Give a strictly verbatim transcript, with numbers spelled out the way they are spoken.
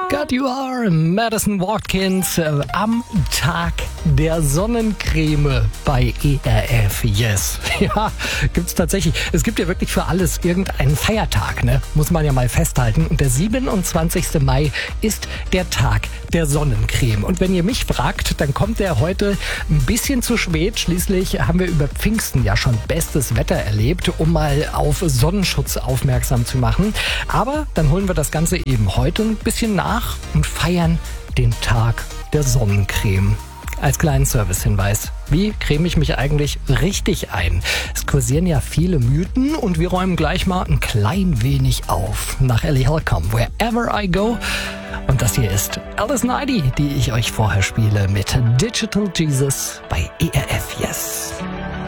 God You Are, Madison Watkins äh, am Tag der Sonnencreme bei E R F. Yes. Ja, gibt's tatsächlich. Es gibt ja wirklich für alles irgendeinen Feiertag, ne? Muss man ja mal festhalten. Und der siebenundzwanzigste Mai ist der Tag der Sonnencreme. Und wenn ihr mich fragt, dann kommt der heute ein bisschen zu spät. Schließlich haben wir über Pfingsten ja schon bestes Wetter erlebt, um mal auf Sonnenschutz aufmerksam zu machen. Aber dann holen wir das Ganze eben heute ein bisschen nach und feiern den Tag der Sonnencreme. Als kleinen Servicehinweis. Wie creme ich mich eigentlich richtig ein? Es kursieren ja viele Mythen und wir räumen gleich mal ein klein wenig auf. Nach Ellie Holcomb, Wherever I Go. Und das hier ist Alice Nighty, die ich euch vorher spiele mit Digital Jesus bei E R F. Yes.